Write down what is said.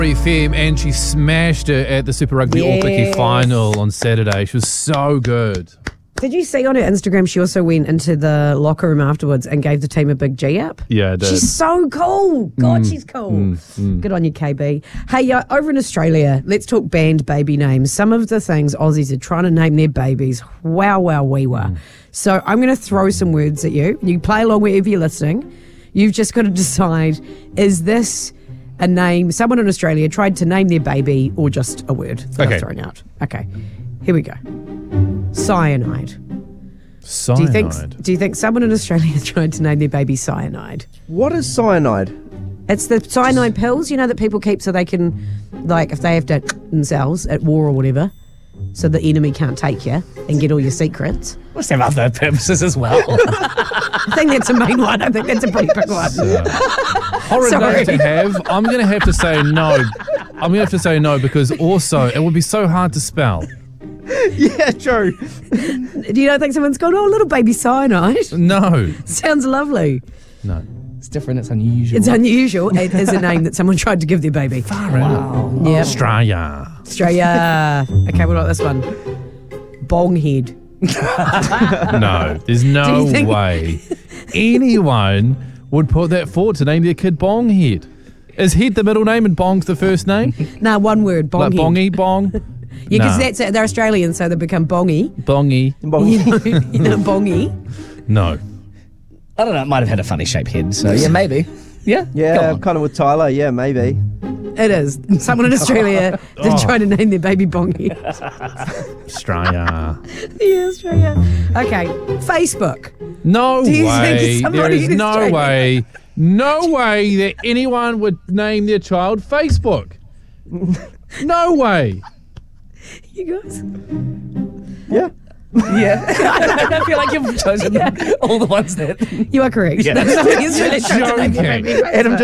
FM, and she smashed it at the Super Rugby All-Piki final on Saturday. She was so good. Did you see on her Instagram she also went into the locker room afterwards and gave the team a big G up? Yeah, I did. She's so cool. God, she's cool. Good on you, KB. Hey, over in Australia, let's talk banned baby names. Some of the things Aussies are trying to name their babies. Wow, wee wah. So I'm going to throw some words at you. You play along wherever you're listening. You've just got to decide, is this a name someone in Australia tried to name their baby or just a word that I've thrown out? Okay, here we go. Cyanide. Cyanide? Do you think someone in Australia tried to name their baby Cyanide? What is cyanide? It's the cyanide pills, you know, that people keep so they can, like, if they have to themselves at war or whatever, so the enemy can't take you and get all your secrets. Must have other purposes as well. I think that's a main one. I think that's a pretty big one. Horrid name to have. I'm going to have to say no. I'm going to have to say no because also it would be so hard to spell. Yeah, true. Do you not think someone's gone, oh, little baby Cyanide? No. Sounds lovely. No. It's different. It's unusual. It's unusual. It is a name that someone tried to give their baby. Wow. Yeah. Australia. Australia. Okay, what about this one? Bonghead. No. There's no think- way anyone would put that forward to name their kid Bonghead. Is head the middle name and Bong's the first name? No, one word, Like Bonghead. Bongy, Bong? Yeah, because Nah. that's it. They're Australian, so they become Bongy. Bongy. You know, Bongy. No. I don't know. It might have had a funny shaped head. So yeah, maybe. Yeah. Go Yeah, on. kind of with Tyler. Yeah, maybe. It is. Someone in Australia did try to name their baby Bongy. Australia. Yeah, Australia. Okay, Facebook. No Do you way. think There somebody is in no Australia- way. No way that anyone would name their child Facebook. No way. You guys? Yeah. Yeah. I feel like you've chosen all the ones that. You are correct. Yeah. Somebody in Australia tried to name their Joking. baby Facebook. Adam